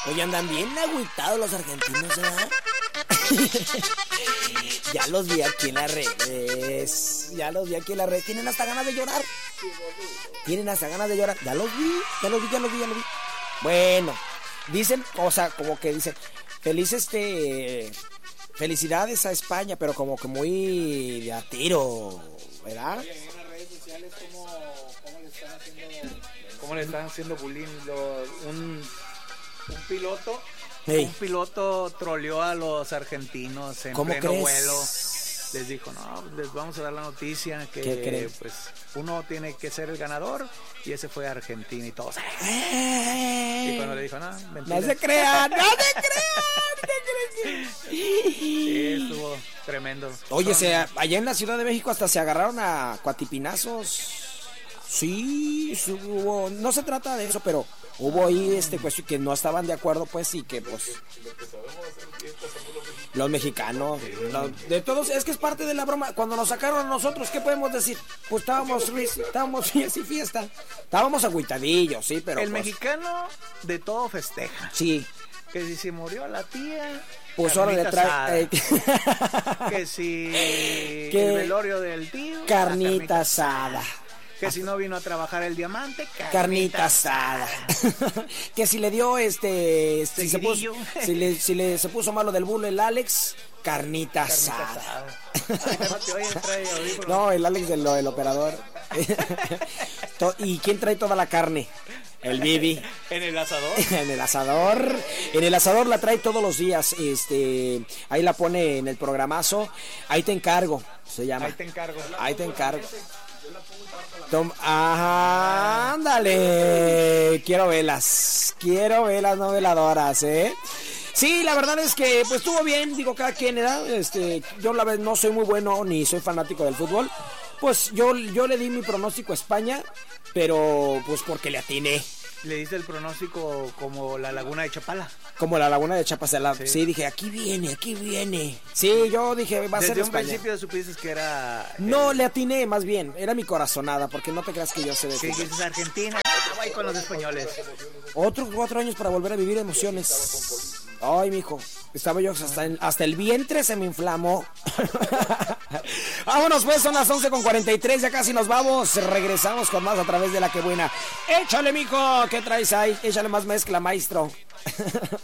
Oye, andan bien agüitados los argentinos, ¿verdad? Ya los vi aquí en las redes. Tienen hasta ganas de llorar. Ya los vi. Bueno, dicen, o sea, como que dicen, felicidades a España, pero como que muy de a tiro, ¿verdad? Oye, en las redes sociales, ¿cómo le están haciendo bullying? Un piloto troleó a los argentinos en pleno vuelo. Les dijo, no, les vamos a dar la noticia que pues uno tiene que ser el ganador, y ese fue Argentina y todos. Y cuando le dijo, no, mentira. No se crean. Sí, estuvo tremendo. Oye, allá en la Ciudad de México hasta se agarraron a cuatipinazos. Sí, hubo, no se trata de eso, pero hubo ahí cuestión que no estaban de acuerdo, pues, y que pues los mexicanos, de todos, es que es parte de la broma. Cuando nos sacaron a nosotros, ¿qué podemos decir? Pues estábamos fiesta, estábamos agüitadillos, sí, pero el mexicano de todo festeja. Sí. Que si se murió la tía, pues ahora le trae que si el velorio del tío, carnita asada. Que si no vino a trabajar el diamante, carnita asada. Que si le dio si se puso malo del bulo el Alex, carnita asada. No, el Alex del operador. ¿Y quién trae toda la carne? El Bibi. ¿En el asador? En el asador la trae todos los días. Ahí la pone en el programazo. Ahí te encargo, se llama. Ahí te encargo. Ajá, ándale. Quiero velas no veladoras, Sí, la verdad es que pues estuvo bien, digo, cada quien, yo la verdad no soy muy bueno ni soy fanático del fútbol. Pues yo le di mi pronóstico a España, pero pues porque le atiné. ¿Le diste el pronóstico como la Laguna de Chapala? Como la Laguna de Chapala, sí, dije, aquí viene. Sí, yo dije, va a ser España. Desde un principio supiste que era... No, le atiné, más bien, era mi corazonada, porque no te creas que yo sé de qué. Sí, dices Argentina, voy con los españoles. Otros 4 años para volver a vivir emociones. Ay, mijo, estaba yo hasta el vientre se me inflamó. Vámonos pues, son las 11:43, ya casi nos vamos. Regresamos con más a través de La Que Buena. Échale, mijo, ¿qué traes ahí? Échale más mezcla, maestro.